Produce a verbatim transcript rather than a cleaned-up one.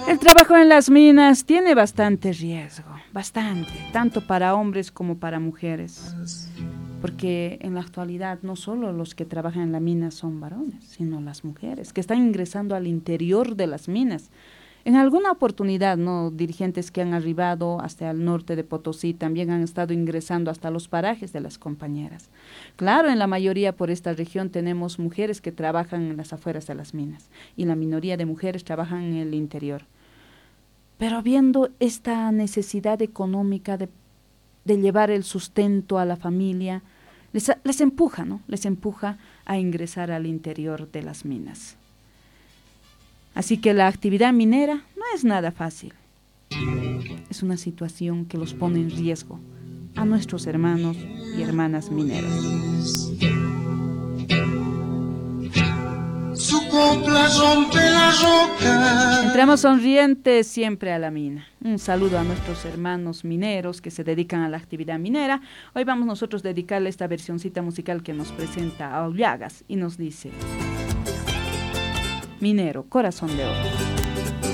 El trabajo en las minas tiene bastante riesgo, bastante, tanto para hombres como para mujeres, porque en la actualidad no solo los que trabajan en la mina son varones, sino las mujeres que están ingresando al interior de las minas. En alguna oportunidad, ¿no?, dirigentes que han arribado hasta el norte de Potosí también han estado ingresando hasta los parajes de las compañeras. Claro, en la mayoría por esta región tenemos mujeres que trabajan en las afueras de las minas y la minoría de mujeres trabajan en el interior. Pero viendo esta necesidad económica de, de llevar el sustento a la familia, les, les empuja, ¿no? Les empuja a ingresar al interior de las minas. Así que la actividad minera no es nada fácil. Es una situación que los pone en riesgo a nuestros hermanos y hermanas mineras. Su copla rompe la roca. Entramos sonrientes siempre a la mina. Un saludo a nuestros hermanos mineros que se dedican a la actividad minera. Hoy vamos nosotros a dedicarle esta versioncita musical que nos presenta Aullagas y nos dice: Minero, corazón de oro.